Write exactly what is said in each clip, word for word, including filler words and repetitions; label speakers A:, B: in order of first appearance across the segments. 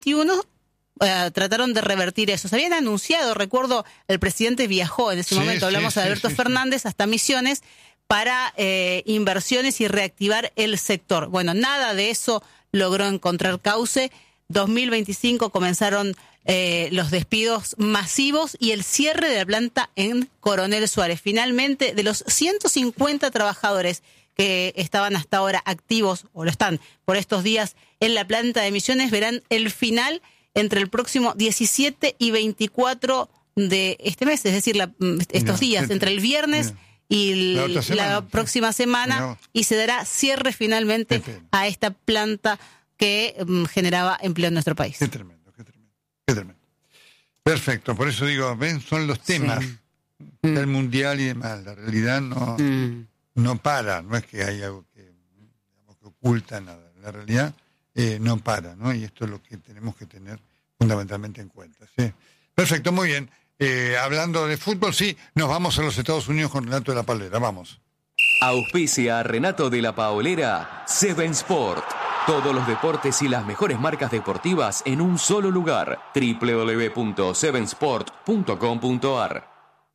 A: veintiuno eh, trataron de revertir eso. Se habían anunciado, recuerdo, el presidente viajó en ese
B: Sí,
A: momento, hablamos
B: sí,
A: de Alberto
B: sí, sí,
A: Fernández, hasta Misiones, para eh, inversiones y reactivar el sector. Bueno, nada de eso logró encontrar cauce. dos mil veinticinco comenzaron eh, los despidos masivos y el cierre de la planta en Coronel Suárez. Finalmente, de los ciento cincuenta trabajadores que estaban hasta ahora activos, o lo están por estos días en la planta de Misiones, verán el final entre el próximo diecisiete y veinticuatro de este mes, es decir, la, estos
B: Mira,
A: días,
B: este,
A: entre el viernes
B: mira.
A: y el,
B: La otra semana,
A: la próxima semana,
B: Mira.
A: y se dará cierre finalmente
B: Qué
A: a esta planta que um, generaba empleo en nuestro país.
B: Qué tremendo, qué tremendo, qué tremendo. Perfecto, por eso digo, ven, son los temas
A: Sí.
B: del mundial y demás. La realidad no,
A: Mm.
B: no para, no es que hay algo que, digamos, que oculta nada. La realidad eh, no para, ¿no? Y esto es lo que tenemos que tener fundamentalmente en cuenta. ¿Sí? Perfecto, muy bien. Eh, hablando de fútbol, sí, nos vamos a los Estados Unidos con Renato de la Paulera. Vamos.
C: Auspicia a Renato de la Paulera Seven Sport. Todos los deportes y las mejores marcas deportivas en un solo lugar. doble u doble u doble u punto seven sport punto com punto a r.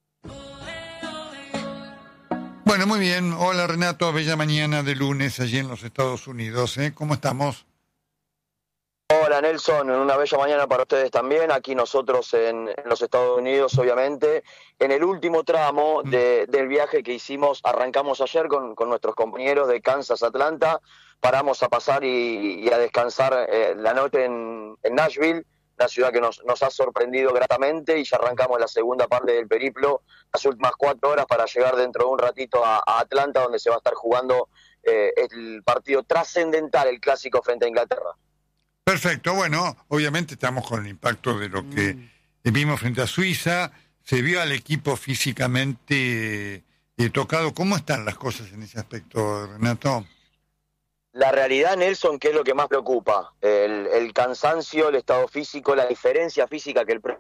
B: Bueno, muy bien. Hola Renato, bella mañana de lunes allí en los Estados Unidos. ¿eh? ¿Cómo estamos?
D: Hola Nelson, una bella mañana para ustedes también, aquí nosotros en, en los Estados Unidos obviamente, en el último tramo de, del viaje que hicimos, arrancamos ayer con, con nuestros compañeros de Kansas, Atlanta, paramos a pasar y, y a descansar eh, la noche en, en Nashville, una ciudad que nos, nos ha sorprendido gratamente, y ya arrancamos la segunda parte del periplo, las últimas cuatro horas para llegar dentro de un ratito a, a Atlanta, donde se va a estar jugando eh, el partido trascendental, el clásico frente a Inglaterra.
B: Perfecto, bueno, obviamente estamos con el impacto de lo que mm. vimos frente a Suiza, se vio al equipo físicamente eh, tocado. ¿Cómo están las cosas en ese aspecto, Renato?
D: La realidad, Nelson, ¿qué es lo que más preocupa? El, el cansancio, el estado físico, la diferencia física que el pre-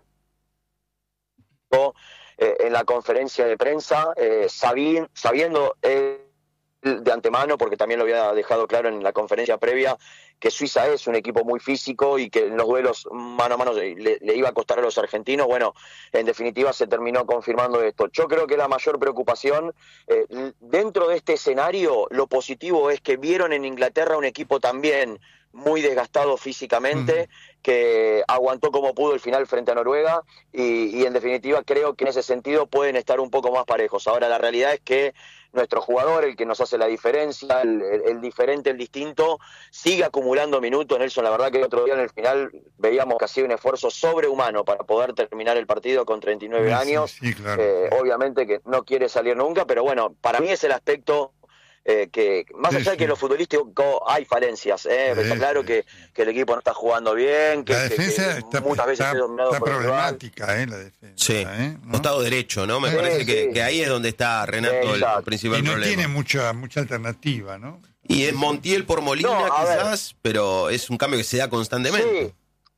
D: eh, en la conferencia de prensa, eh, sabi- sabiendo eh, de antemano, porque también lo había dejado claro en la conferencia previa, que Suiza es un equipo muy físico y que en los duelos mano a mano le, le iba a costar a los argentinos. Bueno, en definitiva se terminó confirmando esto. Yo creo que la mayor preocupación, eh, dentro de este escenario, lo positivo es que vieron en Inglaterra un equipo también muy desgastado físicamente, uh-huh. que aguantó como pudo el final frente a Noruega, y, y en definitiva creo que en ese sentido pueden estar un poco más parejos. Ahora la realidad es que nuestro jugador, el que nos hace la diferencia, el, el, el diferente, el distinto, sigue acumulando minutos. Nelson, la verdad que el otro día en el final veíamos que hacía un esfuerzo sobrehumano para poder terminar el partido con treinta y nueve
B: sí,
D: años.
B: Sí, claro.
D: eh, obviamente que no quiere salir nunca, pero bueno, para mí es el aspecto eh, que, más
B: sí,
D: allá de que
B: sí.
D: en lo futbolístico hay falencias, eh,
B: sí,
D: está claro
B: sí,
D: que,
B: sí.
D: que el equipo no está jugando bien, que,
B: la defensa
D: que, que
B: está,
D: muchas veces
B: está,
D: es dominado
B: está
D: por el rival.
B: problemática, eh, la defensa.
E: Sí,
B: ¿eh? ¿No?
E: costado derecho, ¿no? Me
B: Sí,
E: parece
D: sí.
E: que, que ahí es donde está Renato
D: Exacto.
E: el principal
B: Y no
E: problema.
B: tiene mucha mucha alternativa, ¿no?
E: Y es Montiel por Molina,
D: No, a ver.
E: quizás, pero es un cambio que se da constantemente.
D: Sí.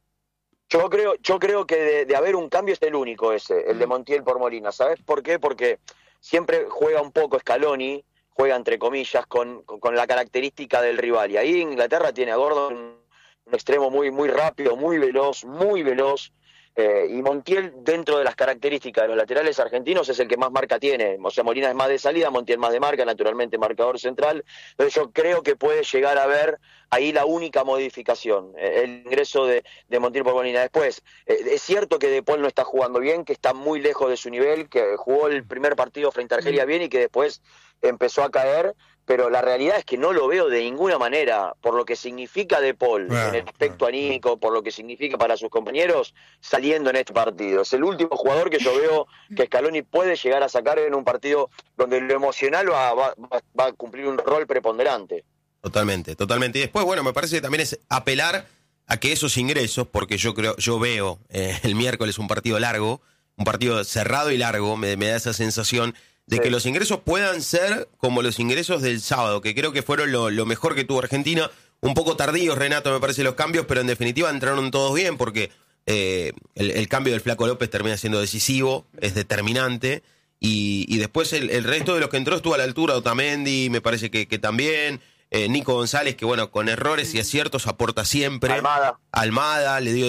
D: Yo creo, yo creo que de, de haber un cambio es el único ese, el de Montiel por Molina. ¿Sabes por qué? Porque siempre juega un poco Scaloni, juega entre comillas con, con, con la característica del rival. Y ahí Inglaterra tiene a Gordon, un extremo muy, muy rápido, muy veloz, muy veloz. Eh, y Montiel, dentro de las características de los laterales argentinos, es el que más marca tiene. O sea, Molina es más de salida, Montiel más de marca, naturalmente marcador central. Entonces yo creo que puede llegar a ver ahí la única modificación, eh, el ingreso de, de Montiel por Molina. Después, eh, es cierto que De Paul no está jugando bien, que está muy lejos de su nivel, que jugó el primer partido frente a Argelia bien y que después empezó a caer, pero la realidad es que no lo veo de ninguna manera, por lo que significa De Paul
B: claro,
D: en el aspecto
B: claro,
D: anímico, por lo que significa para sus compañeros, saliendo en este partido. Es el último jugador que yo veo que Scaloni puede llegar a sacar en un partido donde lo emocional va, va, va a cumplir un rol preponderante.
E: Totalmente, totalmente. Y después, bueno, me parece que también es apelar a que esos ingresos, porque yo creo, yo veo eh, el miércoles un partido largo, un partido cerrado y largo, me, me da esa sensación de sí. que los ingresos puedan ser como los ingresos del sábado, que creo que fueron lo, lo mejor que tuvo Argentina. Un poco tardíos, Renato, me parece, los cambios, pero en definitiva entraron todos bien, porque eh, el, el cambio del Flaco López termina siendo decisivo, es determinante, y, y después el, el resto de los que entró estuvo a la altura. Otamendi, me parece que, que también, eh, Nico González, que bueno, con errores y aciertos aporta siempre.
D: Almada.
E: Almada, le dio